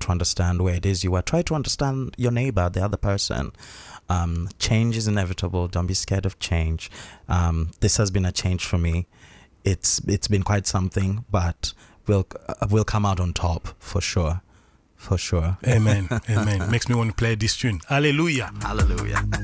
to understand where it is you are. Try to understand your neighbor, the other person. Change is inevitable. Don't be scared of change. This has been a change for me. It's been quite something, but we'll come out on top for sure. For sure. Amen. Amen. Makes me want to play this tune. Hallelujah. Hallelujah.